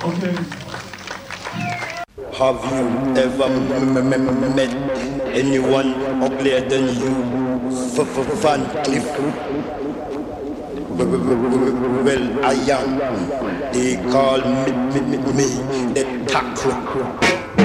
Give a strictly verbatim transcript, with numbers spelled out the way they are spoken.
Have you ever m- m- m- met anyone uglier than you? Van Cliff. Well, I am. They call me, me, me, me the tackle.